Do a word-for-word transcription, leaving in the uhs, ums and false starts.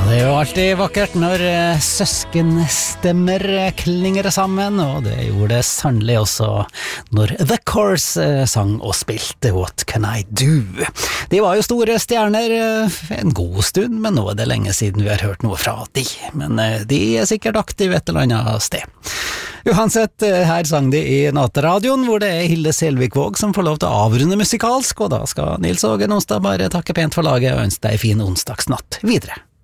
Det er jo alltid vakkert når eh, søskenstemmer eh, klinger sammen, og det gjorde det sannelig også når The Course eh, sang og spilte What Can I Do? De var jo store stjerner eh, en god stund, men nå er det lenge siden vi har hørt noe fra de. Men eh, de er sikkert aktive et eller annet sted. Uansett, eh, her sang de i Nateradioen, hvor det er Hilde Selvikvåg som får lov til å avrunde musikalsk, og da skal Nils Åge Nonstad bare takke pent for laget og ønske deg en fin onsdagsnatt videre.